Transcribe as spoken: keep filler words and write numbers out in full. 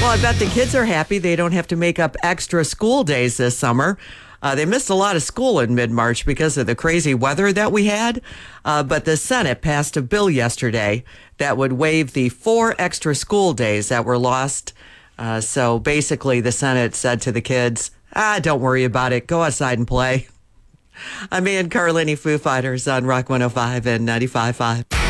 Well, I bet the kids are happy they don't have to make up extra school days this summer. Uh, they missed a lot of school in mid-March because of the crazy weather that we had. Uh, but the Senate passed a bill yesterday that would waive the four extra school days that were lost. Uh, so basically, the Senate said to the kids, ah, don't worry about it. Go outside and play. I'm Ann Carlini, Foo Fighters on Rock one oh five and ninety-five point five.